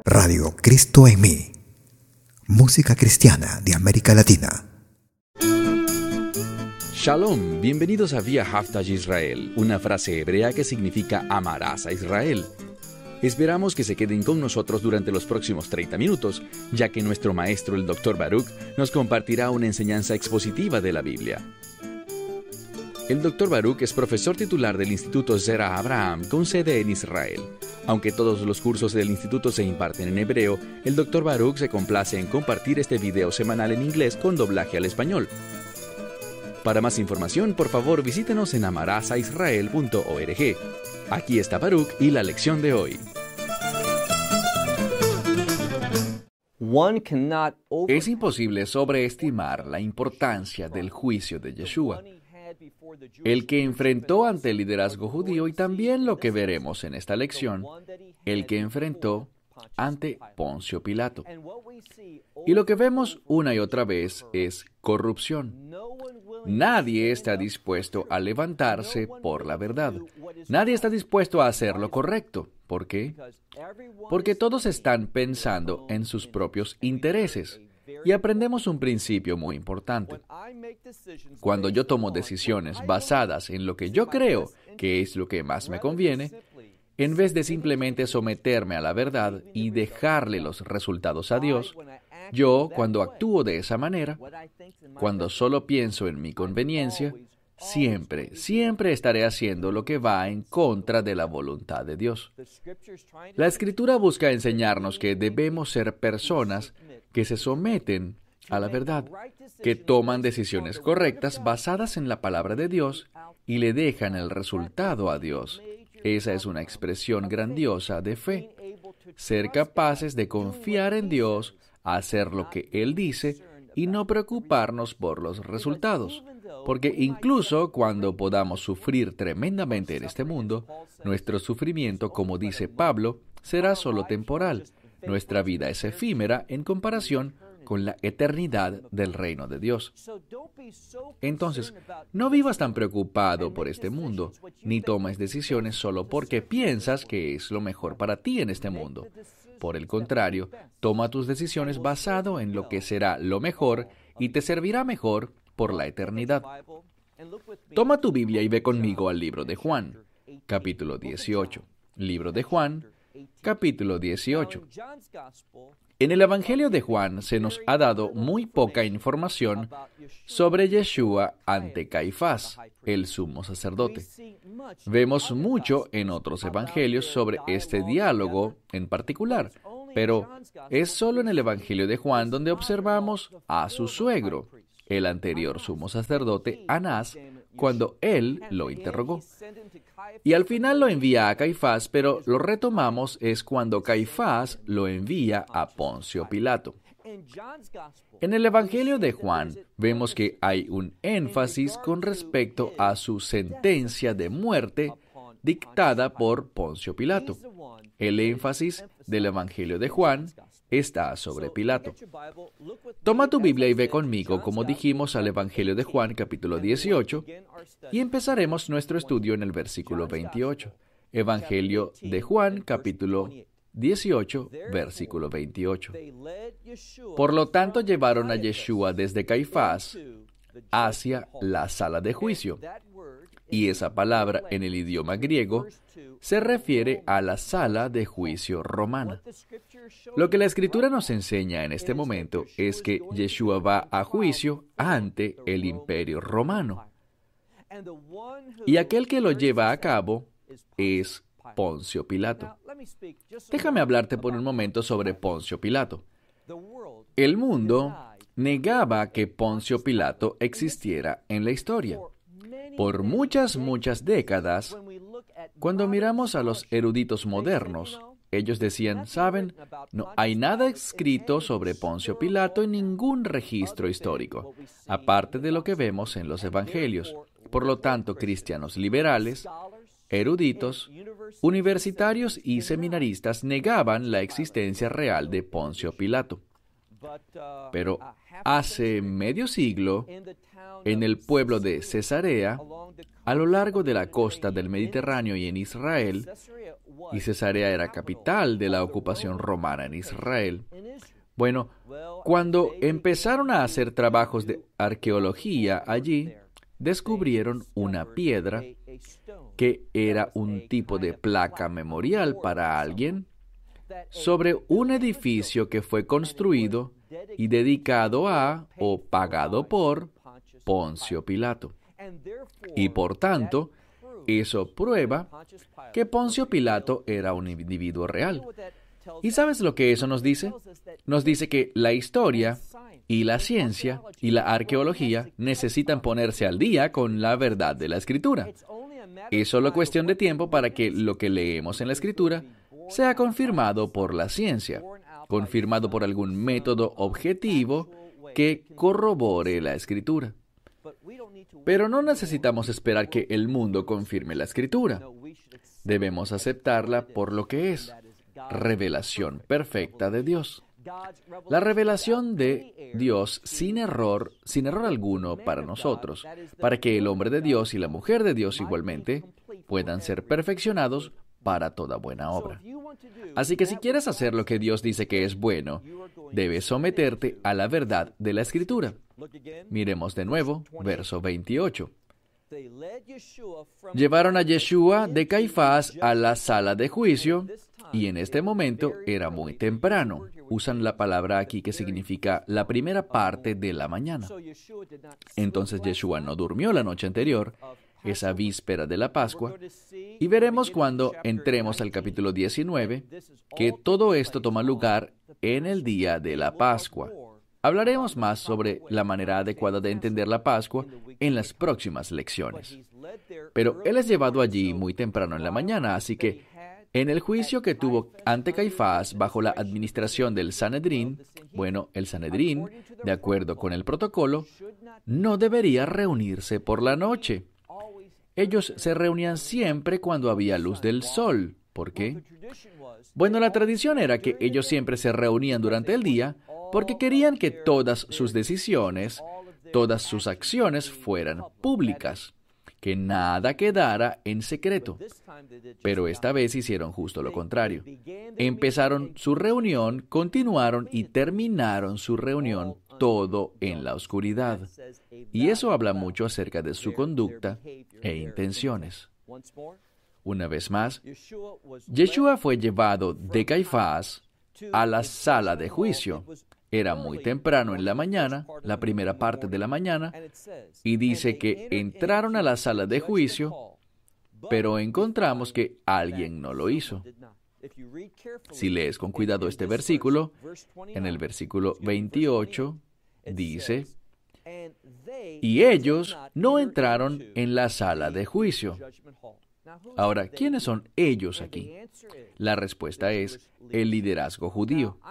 Radio Cristo en mí. Música cristiana de América Latina. Shalom, bienvenidos a Vía Haftaj Israel, una frase hebrea que significa amarás a Israel. Esperamos que se queden con nosotros durante los próximos 30 minutos, ya que nuestro maestro, el Dr. Baruch, nos compartirá una enseñanza expositiva de la Biblia. El Dr. Baruch es profesor titular del Instituto Zera Abraham con sede en Israel. Aunque todos los cursos del instituto se imparten en hebreo, el Dr. Baruch se complace en compartir este video semanal en inglés con doblaje al español. Para más información, por favor, visítenos en amarasaisrael.org. Aquí está Baruch y la lección de hoy. Es imposible sobreestimar la importancia del juicio de Yeshua, el que enfrentó ante el liderazgo judío, y también lo que veremos en esta lección, el que enfrentó ante Poncio Pilato. Y lo que vemos una y otra vez es corrupción. Nadie está dispuesto a levantarse por la verdad. Nadie está dispuesto a hacer lo correcto. ¿Por qué? Porque todos están pensando en sus propios intereses. Y aprendemos un principio muy importante. Cuando yo tomo decisiones basadas en lo que yo creo que es lo que más me conviene, en vez de simplemente someterme a la verdad y dejarle los resultados a Dios, yo, cuando actúo de esa manera, cuando solo pienso en mi conveniencia, siempre estaré haciendo lo que va en contra de la voluntad de Dios. La Escritura busca enseñarnos que debemos ser personas que se someten a la verdad, que toman decisiones correctas basadas en la palabra de Dios y le dejan el resultado a Dios. Esa es una expresión grandiosa de fe. Ser capaces de confiar en Dios, hacer lo que Él dice y no preocuparnos por los resultados. Porque incluso cuando podamos sufrir tremendamente en este mundo, nuestro sufrimiento, como dice Pablo, será solo temporal. Nuestra vida es efímera en comparación con la eternidad del reino de Dios. Entonces, no vivas tan preocupado por este mundo, ni tomes decisiones solo porque piensas que es lo mejor para ti en este mundo. Por el contrario, toma tus decisiones basado en lo que será lo mejor y te servirá mejor por la eternidad. Toma tu Biblia y ve conmigo al libro de Juan, capítulo 18. Libro de Juan, capítulo 18. En el Evangelio de Juan se nos ha dado muy poca información sobre Yeshua ante Caifás, el sumo sacerdote. Vemos mucho en otros evangelios sobre este diálogo en particular, pero es solo en el Evangelio de Juan donde observamos a su suegro, el anterior sumo sacerdote Anás, cuando él lo interrogó. Y al final lo envía a Caifás, pero lo retomamos es cuando Caifás lo envía a Poncio Pilato. En el Evangelio de Juan vemos que hay un énfasis con respecto a su sentencia de muerte dictada por Poncio Pilato. El énfasis del Evangelio de Juan está sobre Pilato. Toma tu Biblia y ve conmigo, como dijimos, al Evangelio de Juan, capítulo 18, y empezaremos nuestro estudio en el versículo 28. Evangelio de Juan, capítulo 18, versículo 28. Por lo tanto, llevaron a Yeshua desde Caifás hacia la sala de juicio. Y esa palabra en el idioma griego se refiere a la sala de juicio romana. Lo que la Escritura nos enseña en este momento es que Yeshua va a juicio ante el Imperio Romano. Y aquel que lo lleva a cabo es Poncio Pilato. Déjame hablarte por un momento sobre Poncio Pilato. El mundo negaba que Poncio Pilato existiera en la historia. Por muchas décadas, cuando miramos a los eruditos modernos, ellos decían, ¿saben? No hay nada escrito sobre Poncio Pilato en ningún registro histórico, aparte de lo que vemos en los evangelios. Por lo tanto, cristianos liberales, eruditos, universitarios y seminaristas negaban la existencia real de Poncio Pilato. Pero hace medio siglo, en el pueblo de Cesarea, a lo largo de la costa del Mediterráneo y en Israel, y Cesarea era capital de la ocupación romana en Israel. Bueno, cuando empezaron a hacer trabajos de arqueología allí, descubrieron una piedra que era un tipo de placa memorial para alguien sobre un edificio que fue construido y dedicado a o pagado por Poncio Pilato. Y por tanto, eso prueba que Poncio Pilato era un individuo real. ¿Y sabes lo que eso nos dice? Nos dice que la historia y la ciencia y la arqueología necesitan ponerse al día con la verdad de la Escritura. Es solo cuestión de tiempo para que lo que leemos en la Escritura sea confirmado por la ciencia, confirmado por algún método objetivo que corrobore la Escritura. Pero no necesitamos esperar que el mundo confirme la Escritura. Debemos aceptarla por lo que es: revelación perfecta de Dios. La revelación de Dios sin error alguno para nosotros, para que el hombre de Dios y la mujer de Dios igualmente puedan ser perfeccionados para toda buena obra. Así que si quieres hacer lo que Dios dice que es bueno, debes someterte a la verdad de la Escritura. Miremos de nuevo, verso 28. Llevaron a Yeshua de Caifás a la sala de juicio, y en este momento era muy temprano. Usan la palabra aquí que significa la primera parte de la mañana. Entonces Yeshua no durmió la noche anterior, esa víspera de la Pascua, y veremos cuando entremos al capítulo 19 que todo esto toma lugar en el día de la Pascua. Hablaremos más sobre la manera adecuada de entender la Pascua en las próximas lecciones. Pero él es llevado allí muy temprano en la mañana, así que en el juicio que tuvo ante Caifás bajo la administración del Sanedrín, el Sanedrín, de acuerdo con el protocolo, no debería reunirse por la noche. Ellos se reunían siempre cuando había luz del sol. ¿Por qué? Bueno, la tradición era que ellos siempre se reunían durante el día porque querían que todas sus decisiones, todas sus acciones fueran públicas, que nada quedara en secreto. Pero esta vez hicieron justo lo contrario. Empezaron su reunión, continuaron y terminaron su reunión todo en la oscuridad. Y eso habla mucho acerca de su conducta e intenciones. Una vez más, Yeshua fue llevado de Caifás a la sala de juicio. Era muy temprano en la mañana, la primera parte de la mañana, y dice que entraron a la sala de juicio, pero encontramos que alguien no lo hizo. Si lees con cuidado este versículo, en el versículo 28, dice: y ellos no entraron en la sala de juicio. Ahora, ¿quiénes son ellos aquí? La respuesta es el liderazgo judío.